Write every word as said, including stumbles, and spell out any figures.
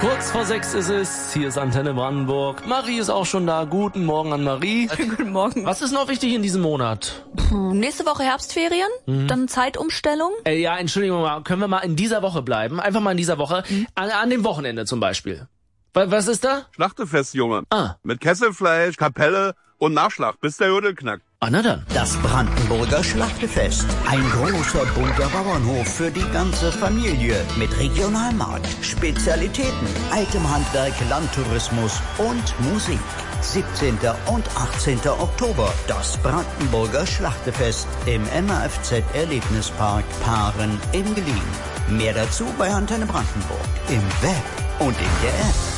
Kurz vor sechs ist es, hier ist Antenne Brandenburg. Marie ist auch schon da. Guten Morgen an Marie. Guten Morgen. Was ist noch wichtig in diesem Monat? Puh, nächste Woche Herbstferien, mhm. dann Zeitumstellung. Äh, ja, Entschuldigung mal, können wir mal in dieser Woche bleiben? Einfach mal in dieser Woche. Mhm. An, an dem Wochenende zum Beispiel. Was ist da? Schlachtefest, Junge. Ah. Mit Kesselfleisch, Kapelle und Nachschlag, bis der Jodel knackt. Ah, na dann. Das Brandenburger Schlachtefest. Ein großer, bunter Bauernhof für die ganze Familie. Mit Regionalmarkt, Spezialitäten, altem Handwerk, Landtourismus und Musik. siebzehnten und achtzehnten Oktober. Das Brandenburger Schlachtefest im M A F Z Erlebnispark Paaren in Gelin. Mehr dazu bei Antenne Brandenburg. Im Web und in der App.